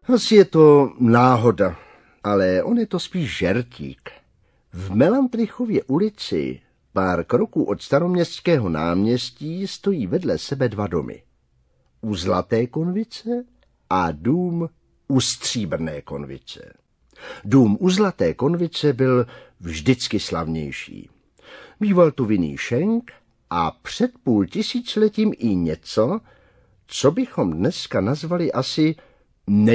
Asi je to náhoda, ale on je to spíš žertík. V Melantrichově ulici, pár kroků od Staroměstského náměstí, stojí vedle sebe dva domy. U Zlaté konvice a dům u Stříbrné konvice. Dům u Zlaté konvice byl vždycky slavnější. Býval tu vinný šenk a před 500 letím i něco, co bychom dneska nazvali asi